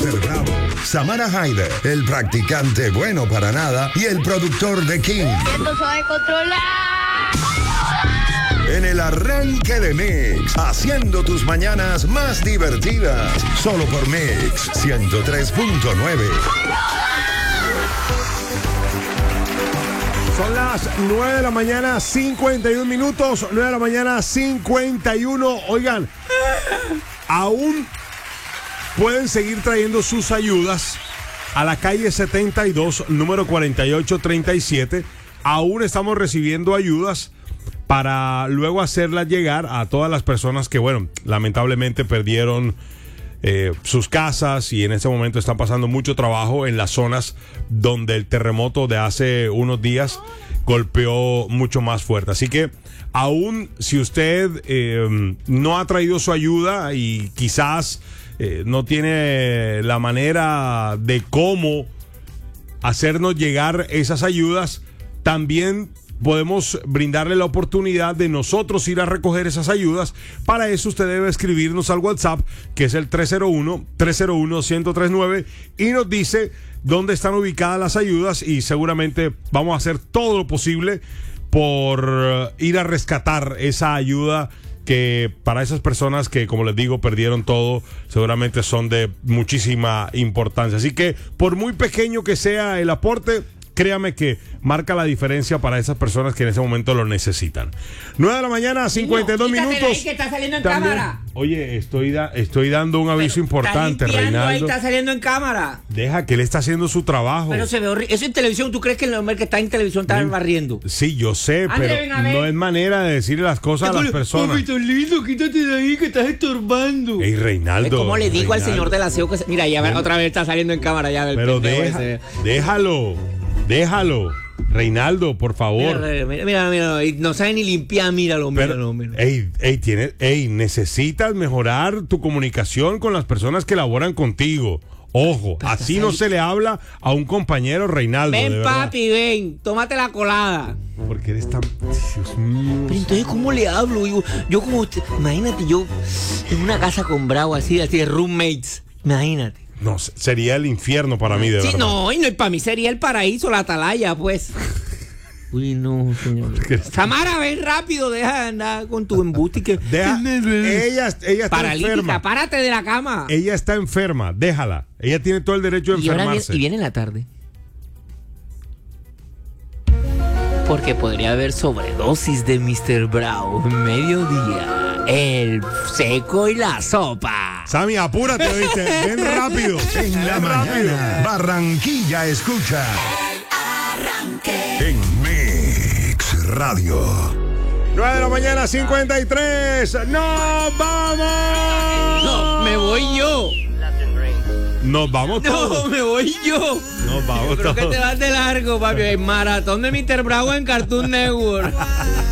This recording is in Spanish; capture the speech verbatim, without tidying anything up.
míster Bravo, Samara Haider, el practicante bueno para nada y el productor de King. Esto se va a controlar. En el arranque de Mix, haciendo tus mañanas más divertidas. Solo por Mix ciento tres punto nueve. Son las nueve de la mañana, cincuenta y un minutos. nueve de la mañana, cincuenta y uno. Oigan, aún pueden seguir trayendo sus ayudas a la calle setenta y dos, número cuarenta y ocho treinta y siete. Aún estamos recibiendo ayudas para luego hacerlas llegar a todas las personas que, bueno, lamentablemente perdieron eh, sus casas y en este momento están pasando mucho trabajo en las zonas donde el terremoto de hace unos días golpeó mucho más fuerte. Así que aún si usted eh, no ha traído su ayuda y quizás eh, no tiene la manera de cómo hacernos llegar esas ayudas, también podemos brindarle la oportunidad de nosotros ir a recoger esas ayudas. Para eso usted debe escribirnos al WhatsApp, que es el tres cero uno, tres cero uno, uno cero tres nueve, y nos dice dónde están ubicadas las ayudas y seguramente vamos a hacer todo lo posible por ir a rescatar esa ayuda que para esas personas que, como les digo, perdieron todo, seguramente son de muchísima importancia. Así que por muy pequeño que sea el aporte, créame que marca la diferencia para esas personas que en ese momento lo necesitan. nueve de la mañana, cincuenta y dos Niño, minutos. ahí que está saliendo en También, cámara. oye, estoy, da, estoy dando un aviso Pero importante, está limpiando, ahí Reinaldo. está saliendo en cámara. Deja que él está haciendo su trabajo. Pero se ve horrible. Eso en televisión. ¿Tú crees que el hombre que está en televisión está No, barriendo? Sí, yo sé, André, pero ven a ver. no es manera de decirle las cosas a las personas. Papito lindo, quítate de ahí que estás estorbando. Ey, Reinaldo. ¿Cómo le digo al Reinaldo. señor del aseo que se... Mira, ya ve, otra vez está saliendo en cámara ya el Pero pendejo deja- ese. déjalo, déjalo. Reinaldo, por favor. Mira, mira, mira, mira, y no sabe ni limpiar, míralo, Pero, míralo, míralo. ey, ey, tiene, ey, necesitas mejorar tu comunicación con las personas que laboran contigo. Ojo, así no se le habla a un compañero, Reinaldo. de Ven, verdad. papi, ven, tómate la colada. Porque eres tan... Dios mío. Pero entonces, ¿cómo le hablo? Yo, yo como usted, imagínate, yo en una casa con Bravo, así, así de roommates, imagínate. No, sería el infierno para mí, de Sí, verdad. no, y no, y para mí sería el paraíso, la atalaya, pues. Uy, no, señor. Samara, ven rápido, deja de andar con tu embuste y que... Deja, ella, ella está Paralítica, enferma. párate de la cama. Ella está enferma, déjala. Ella tiene todo el derecho de y, ahora viene, enfermarse. y viene en la tarde. Porque podría haber sobredosis de míster Bravo en mediodía. El seco y la sopa. Sammy, apúrate, ¿viste? Ven rápido. En la Ven mañana, Barranquilla escucha. En Mix Radio. nueve de la mañana, cincuenta y tres. ¡Nos vamos! No, me voy yo. Nos vamos No, todos. me voy yo. Nos vamos Creo que todos. te vas de largo, papi. El maratón de míster Bravo en Cartoon Network.